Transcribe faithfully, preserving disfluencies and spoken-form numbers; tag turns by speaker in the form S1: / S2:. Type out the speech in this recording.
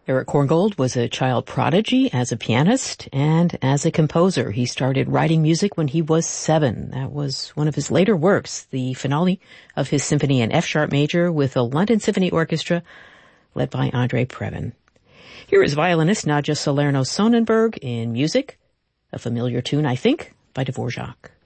S1: Eric Korngold was a child prodigy as a pianist and as a composer. He started writing music when he was seven. That was one of his later works, the finale of his symphony in F-sharp major with the London Symphony Orchestra, led by Andre Previn. Here is violinist Nadja Salerno Sonnenberg in music, a familiar tune, I think, by Dvorak.